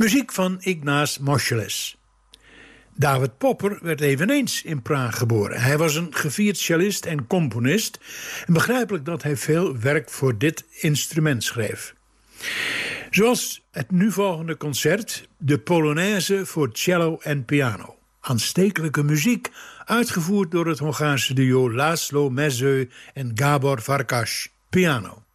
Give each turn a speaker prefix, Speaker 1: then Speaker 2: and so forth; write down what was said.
Speaker 1: Muziek van Ignaz Moscheles. David Popper werd eveneens in Praag geboren. Hij was een gevierd cellist en componist. En begrijpelijk dat hij veel werk voor dit instrument schreef. Zoals het nu volgende concert, de Polonaise voor cello en piano. Aanstekelijke muziek, uitgevoerd door het Hongaarse duo László Mező en Gábor Farkas, piano.